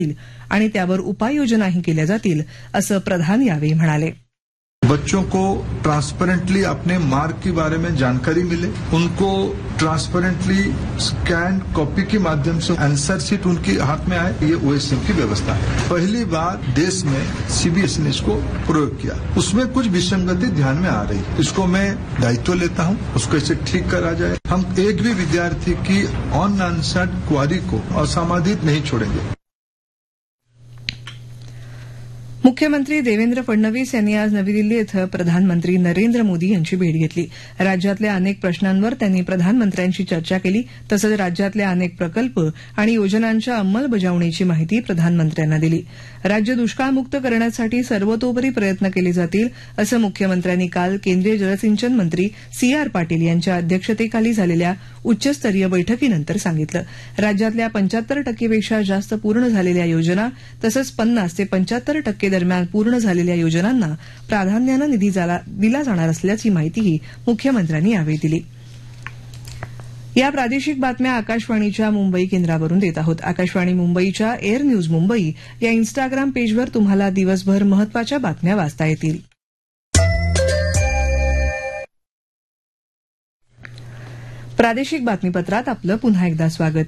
आणि त्यावर उपाययोजनाही केल्या जातील असं प्रधान यावेळी म्हणाले. बच्चों को ट्रांसपेरेंटली अपने मार्क के बारे में जानकारी मिले, उनको ट्रांसपेरेंटली स्कैन कॉपी के माध्यम से आंसर शीट उनके हाथ में आए, ये ओएसएम की व्यवस्था है. पहली बार देश में सीबीएसई ने इसको प्रयोग किया. उसमें कुछ विसंगति ध्यान में आ रही, इसको मैं दायित्व लेता हूं, उसको इसे ठीक करा जाए. हम एक भी विद्यार्थी की अनआंसर्ड क्वारी को असमाधित नहीं छोड़ेंगे. मुख्यमंत्री देवेंद्र फडणवीस यांनी आज नवी दिल्ली इथं प्रधानमंत्री नरेंद्र मोदी यांची भेट घेतली. राज्यातल्या अनेक प्रश्नांवर त्यांनी प्रधानमंत्र्यांशी चर्चा केली. तसंच राज्यातल्या अनेक प्रकल्प आणि योजनांच्या अंमलबजावणीची माहिती प्रधानमंत्र्यांना दिली. राज्य दुष्काळमुक्त करण्यासाठी सर्वतोपरी प्रयत्न केले जातील असं मुख्यमंत्र्यांनी काल केंद्रीय जलसिंचन मंत्री सी.आर. पाटील यांच्या अध्यक्षतेखाली झालेल्या उच्चस्तरीय बैठकीनंतर सांगितलं. राज्यातल्या 75% पेक्षा जास्त पूर्ण झालेल्या योजना तसंच 50 ते 75% दरम्यान पूर्ण झालेल्या योजनांना प्राधान्यानं निधी दिला जाणार असल्याची माहितीही मुख्यमंत्र्यांनी यावेळी दिली. या प्रादेशिक बातम्या आकाशवाणीच्या मुंबई केंद्रावरून देत आहोत. आकाशवाणी मुंबईच्या एअर न्यूज मुंबई या इन्स्टाग्राम पेजवर तुम्हाला दिवसभर महत्वाच्या बातम्या वाचता येतील. प्रादेशिक बातमीपत्रात आपलं पुन्हा एकदा स्वागत.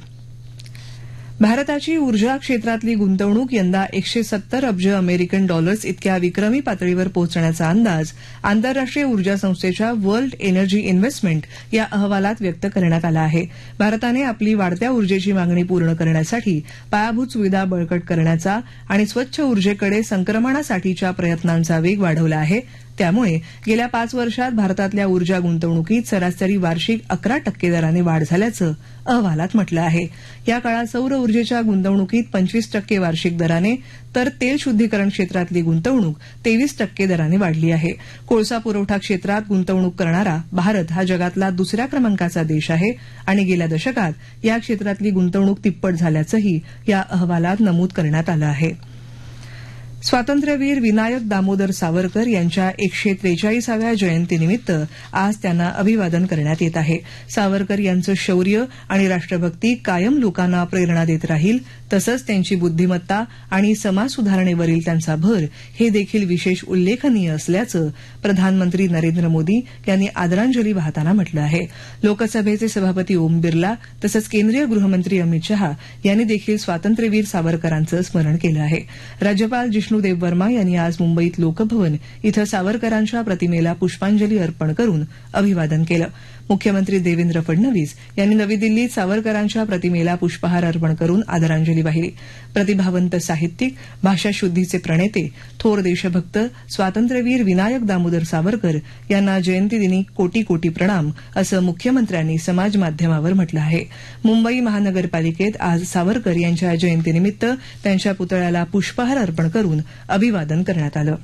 भारताची ऊर्जा क्षेत्रातली गुंतवणूक यंदा 170 अब्ज अमेरिकन डॉलर्स इतक्या विक्रमी पातळीवर पोहोचण्याचा अंदाज आंतरराष्ट्रीय ऊर्जा संस्थेच्या वर्ल्ड एनर्जी इन्व्हेस्टमेंट या अहवालात व्यक्त करण्यात आला आहे. भारताने आपली वाढत्या ऊर्जेची मागणी पूर्ण करण्यासाठी पायाभूत सुविधा बळकट करण्याचा आणि स्वच्छ ऊर्जेकडे संक्रमणासाठीच्या प्रयत्नांचा वेग वाढवला आहे. त्यामुळे गेल्या 5 वर्षात भारतातल्या ऊर्जा गुंतवणुकीत सरासरी वार्षिक 11% दराने वाढ झाल्याचं अहवालात म्हटलं आहे. या काळात सौर ऊर्जेच्या गुंतवणुकीत 25% वार्षिक दराने तर तेल शुद्धीकरण क्षेत्रातली गुंतवणूक 23% दराने वाढली आहे. कोळसा पुरवठा क्षेत्रात गुंतवणूक करणारा भारत हा जगातला दुसऱ्या क्रमांकाचा देश आहे आणि गेल्या दशकात या क्षेत्रातली गुंतवणूक तिप्पट झाल्याचंही या अहवालात नमूद करण्यात आलं आहे. स्वातंत्र्यवीर विनायक दामोदर सावरकर यांच्या 143व्या जयंतीनिमित्त आज त्यांना अभिवादन करण्यात येत आहे. सावरकर यांचं शौर्य आणि राष्ट्रभक्ती कायम लोकांना प्रेरणा देत राहील. तसंच त्यांची बुद्धिमत्ता आणि समाज सुधारणेवरील त्यांचा भर हे देखील विशेष उल्लेखनीय असल्याचं प्रधानमंत्री नरेंद्र मोदी यांनी आदरांजली वाहताना म्हटलं आहे. लोकसभेचे सभापती ओम बिर्ला तसंच केंद्रीय गृहमंत्री अमित शहा यांनी देखील स्वातंत्र्यवीर सावरकरांचं स्मरण केलं आहे. राज्यपाल जिष्णुदेव वर्मा यांनी आज मुंबईत लोकभवन इथं सावरकरांच्या प्रतिमेला पुष्पांजली अर्पण करून अभिवादन केलं. मुख्यमंत्री देवेंद्र फडणवीस यांनी नवी दिल्लीत सावरकरांच्या प्रतिमेला पुष्पहार अर्पण करून आदरांजली वाहिली. प्रतिभावंत साहित्यिक, भाषाशुद्धीचे प्रणेते, थोर देशभक्त स्वातंत्र्यवीर विनायक दामोदर सावरकर यांना जयंतीदिनी कोटी कोटी प्रणाम असं मुख्यमंत्र्यांनी समाज माध्यमावर म्हटलं आहे. मुंबई महानगरपालिकेत आज सावरकर यांच्या जयंतीनिमित्त त्यांच्या पुतळ्याला पुष्पहार अर्पण करून अभिवादन करण्यात आलं.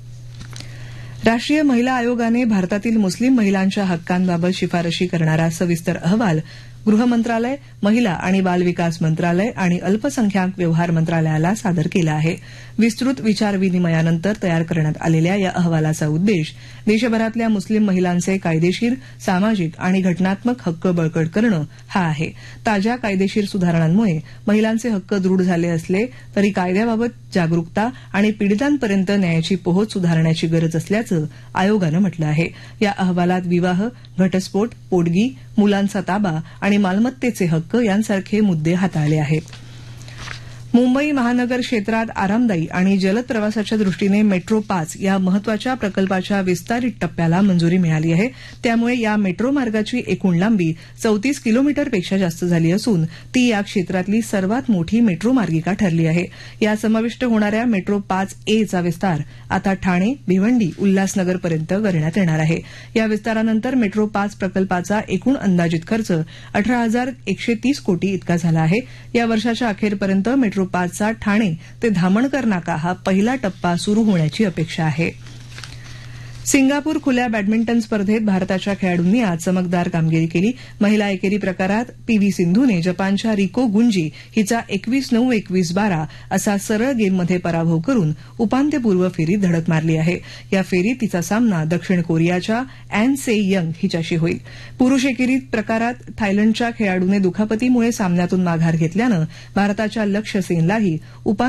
राष्ट्रीय महिला आयोगाने भारतातील मुस्लिम महिलांच्या हक्कांबाबत शिफारशी करणारा सविस्तर अहवाल गृह मंत्रालय, महिला आणि बाल विकास मंत्रालय आणि अल्पसंख्याक व्यवहार मंत्रालयाला सादर केला आहे. विस्तृत विचारविनिमयानंतर तयार करण्यात आलेल्या या अहवालाचा उद्देश देशभरातल्या मुस्लिम महिलांचे कायदेशीर, सामाजिक आणि घटनात्मक हक्क बळकट करणं हा आहे. ताज्या कायदेशीर सुधारणांमुळे महिलांचे हक्क दृढ झाले असले तरी कायद्याबाबत जागरूकता आणि पीडितांपर्यंत न्यायाची पोहोच सुधारण्याची गरज असल्याचं आयोगानं म्हटलं आहे. या अहवालात विवाह, घटस्फोट, पोटगी, मुलांचा ताबा आणि मालमत्तेचे हक्क यांसारखे मुद्दे हाताळले आहेत. मुंबई महानगर क्षेत्रात आरामदायी आणि जलद प्रवासाच्या दृष्टीने मेट्रो 5 या महत्वाच्या प्रकल्पाच्या विस्तारित टप्प्याला मंजुरी मिळाली आहे. त्यामुळे या मेट्रो मार्गाची एकूण लांबी 34 किलोमीटरपेक्षा जास्त झाली असून ती या क्षेत्रातली सर्वात मोठी मेट्रो मार्गिका ठरली आहे. या समाविष्ट होणाऱ्या मेट्रो 5A चा विस्तार आता ठाणे, भिवंडी, उल्हासनगरपर्यंत करण्यात येणार आहे. या विस्तारानंतर मेट्रो 5 प्रकल्पाचा एकूण अंदाजित खर्च 18,130 कोटी इतका झाला आहे. या वर्षाच्या अखेरपर्यंत मेट्रो 5चा ठाणे ते धामणकर नाका हा पहिला टप्पा सुरू होण्याची अपेक्षा आहे. सिंगापूर खुल्या बॅडमिंटन स्पर्धेत भारताच्या खेळाडूंनी आज चमकदार कामगिरी केली. महिला एकेरी प्रकारात पीव्ही सिंधूने जपानच्या रिको गुंजी हिचा 21-9, 21-12 असा सरळ गेममध्ये पराभव करून उपांत्यपूर्व फेरीत धडक मारली आहे. या फेरीत तिचा सामना दक्षिण कोरियाच्या अॅन से यंग हिच्याशी होईल. पुरुष एकेरी प्रकारात थायलंडच्या खेळाडूने दुखापतीमुळे सामन्यातून माघार घेतल्यानं भारताच्या लक्ष्य सेनलाही